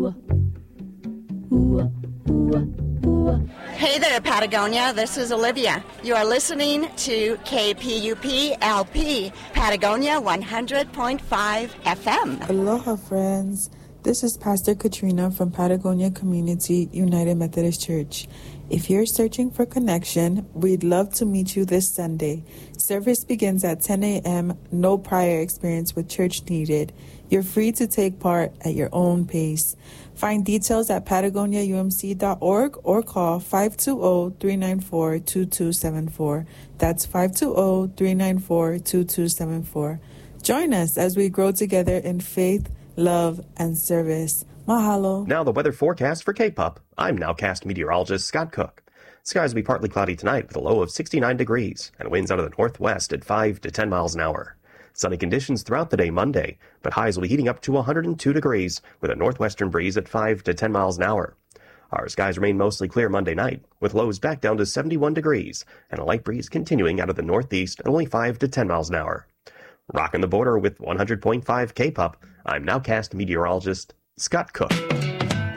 Hey there, Patagonia. This is Olivia. You are listening to KPUP LP, Patagonia 100.5 FM. Aloha, friends. This is Pastor Katrina from Patagonia Community United Methodist Church. If you're searching for connection, we'd love to meet you this Sunday. Service begins at 10 a.m., no prior experience with church needed. You're free to take part at your own pace. Find details at patagoniaumc.org or call 520-394-2274. That's 520-394-2274. Join us as we grow together in faith, love, and service. Mahalo. Now the weather forecast for K-Pop. I'm Nowcast meteorologist Scott Cook. Skies will be partly cloudy tonight with a low of 69 degrees and winds out of the northwest at 5 to 10 miles an hour. Sunny conditions throughout the day Monday, but highs will be heating up to 102 degrees with a northwestern breeze at 5 to 10 miles an hour. Our skies remain mostly clear Monday night, with lows back down to 71 degrees and a light breeze continuing out of the northeast at only 5 to 10 miles an hour. Rocking the border with 100.5 K-Pop, I'm Nowcast meteorologist Scott Cook.